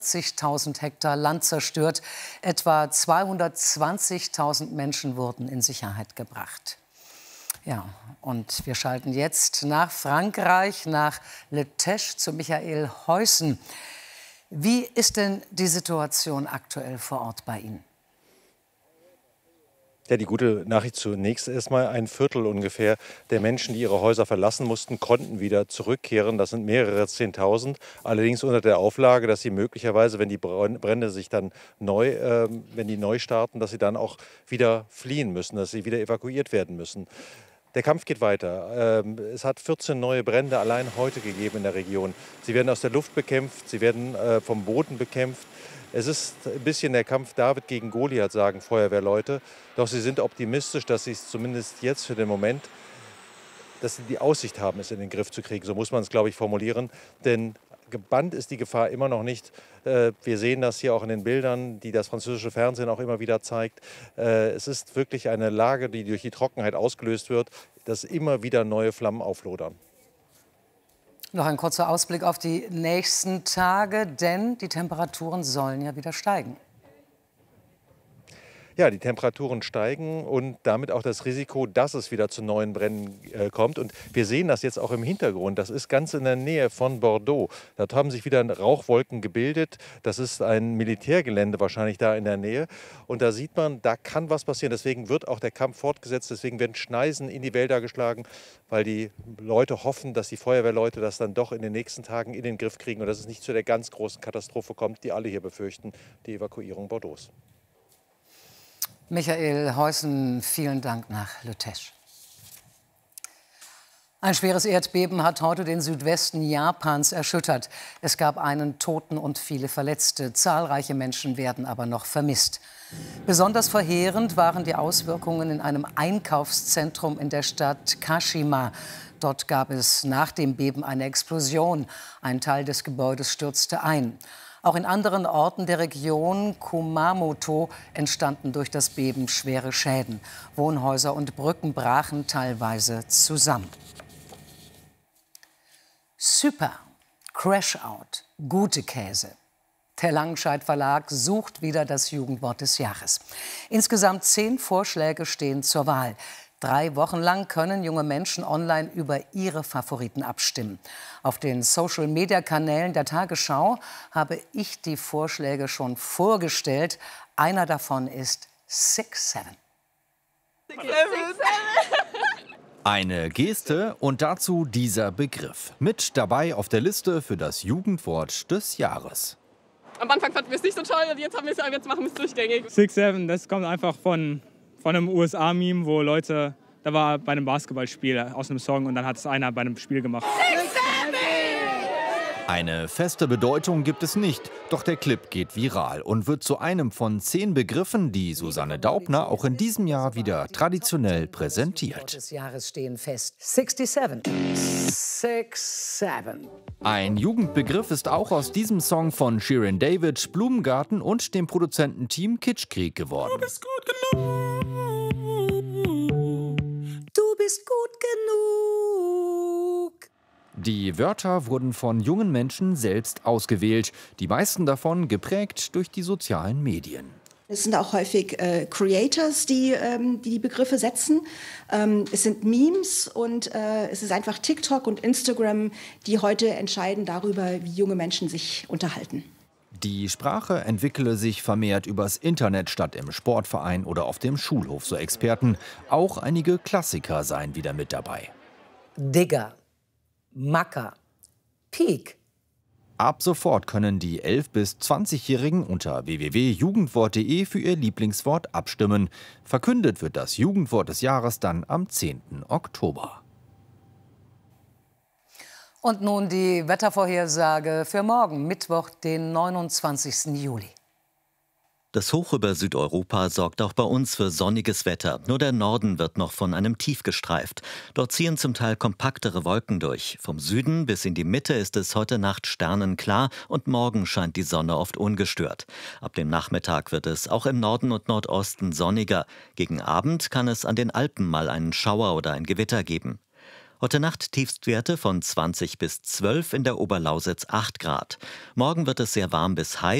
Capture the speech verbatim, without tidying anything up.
zigtausend Hektar Land zerstört. Etwa zweihundertzwanzigtausend Menschen wurden in Sicherheit gebracht. Ja, und wir schalten jetzt nach Frankreich, nach Le Tesch zu Michael Heusen. Wie ist denn die Situation aktuell vor Ort bei Ihnen? Ja, die gute Nachricht zunächst erstmal: Ein Viertel ungefähr der Menschen, die ihre Häuser verlassen mussten, konnten wieder zurückkehren. Das sind mehrere Zehntausend. Allerdings unter der Auflage, dass sie möglicherweise, wenn die Brände sich dann neu, äh, wenn die neu starten, dass sie dann auch wieder fliehen müssen, dass sie wieder evakuiert werden müssen. Der Kampf geht weiter. Es hat vierzehn neue Brände allein heute gegeben in der Region. Sie werden aus der Luft bekämpft, sie werden vom Boden bekämpft. Es ist ein bisschen der Kampf David gegen Goliath, sagen Feuerwehrleute. Doch sie sind optimistisch, dass sie es zumindest jetzt für den Moment, dass sie die Aussicht haben, es in den Griff zu kriegen. So muss man es, glaube ich, formulieren. Denn gebannt ist die Gefahr immer noch nicht. Wir sehen das hier auch in den Bildern, die das französische Fernsehen auch immer wieder zeigt. Es ist wirklich eine Lage, die durch die Trockenheit ausgelöst wird, dass immer wieder neue Flammen auflodern. Noch ein kurzer Ausblick auf die nächsten Tage, denn die Temperaturen sollen ja wieder steigen. Ja, die Temperaturen steigen und damit auch das Risiko, dass es wieder zu neuen Bränden äh, kommt. Und wir sehen das jetzt auch im Hintergrund. Das ist ganz in der Nähe von Bordeaux. Dort haben sich wieder Rauchwolken gebildet. Das ist ein Militärgelände wahrscheinlich da in der Nähe. Und da sieht man, da kann was passieren. Deswegen wird auch der Kampf fortgesetzt. Deswegen werden Schneisen in die Wälder geschlagen, weil die Leute hoffen, dass die Feuerwehrleute das dann doch in den nächsten Tagen in den Griff kriegen und dass es nicht zu der ganz großen Katastrophe kommt, die alle hier befürchten, die Evakuierung Bordeaux. Michael Heusen, vielen Dank nach Le Tesch. Ein schweres Erdbeben hat heute den Südwesten Japans erschüttert. Es gab einen Toten und viele Verletzte. Zahlreiche Menschen werden aber noch vermisst. Besonders verheerend waren die Auswirkungen in einem Einkaufszentrum in der Stadt Kashima. Dort gab es nach dem Beben eine Explosion. Ein Teil des Gebäudes stürzte ein. Auch in anderen Orten der Region Kumamoto entstanden durch das Beben schwere Schäden. Wohnhäuser und Brücken brachen teilweise zusammen. Super, Crash-Out, gute Käse. Der Langenscheidt Verlag sucht wieder das Jugendwort des Jahres. Insgesamt zehn Vorschläge stehen zur Wahl. Drei Wochen lang können junge Menschen online über ihre Favoriten abstimmen. Auf den Social-Media-Kanälen der Tagesschau habe ich die Vorschläge schon vorgestellt. Einer davon ist Six Seven. Eine Geste und dazu dieser Begriff. Mit dabei auf der Liste für das Jugendwort des Jahres. Am Anfang fanden wir es nicht so toll und jetzt, haben jetzt machen wir es durchgängig. Six Seven, das kommt einfach von... von einem U S A-Meme, wo Leute, da war bei einem Basketballspiel aus einem Song und dann hat es einer bei einem Spiel gemacht. Eine feste Bedeutung gibt es nicht, doch der Clip geht viral und wird zu einem von zehn Begriffen, die Susanne Daubner auch in diesem Jahr wieder traditionell präsentiert. Des Jahres stehen fest. sixty-seven. Six, seven. Ein Jugendbegriff ist auch aus diesem Song von Shirin David, Blumengarten und dem Produzententeam Kitschkrieg geworden. Du bist gut genug. Du bist gut genug. Die Wörter wurden von jungen Menschen selbst ausgewählt, die meisten davon geprägt durch die sozialen Medien. Es sind auch häufig äh, Creators, die, ähm, die die Begriffe setzen. Ähm, es sind Memes und äh, es ist einfach TikTok und Instagram, die heute entscheiden darüber, wie junge Menschen sich unterhalten. Die Sprache entwickle sich vermehrt übers Internet statt im Sportverein oder auf dem Schulhof, so Experten. Auch einige Klassiker seien wieder mit dabei. Digger, Macker, Peak. Ab sofort können die elf- bis zwanzigjährigen unter w w w punkt jugendwort punkt de für ihr Lieblingswort abstimmen. Verkündet wird das Jugendwort des Jahres dann am zehnten Oktober. Und nun die Wettervorhersage für morgen, Mittwoch, den neunundzwanzigsten Juli. Das Hoch über Südeuropa sorgt auch bei uns für sonniges Wetter. Nur der Norden wird noch von einem Tief gestreift. Dort ziehen zum Teil kompaktere Wolken durch. Vom Süden bis in die Mitte ist es heute Nacht sternenklar und morgen scheint die Sonne oft ungestört. Ab dem Nachmittag wird es auch im Norden und Nordosten sonniger. Gegen Abend kann es an den Alpen mal einen Schauer oder ein Gewitter geben. Heute Nacht Tiefstwerte von zwanzig bis zwölf, in der Oberlausitz acht Grad. Morgen wird es sehr warm bis heiß.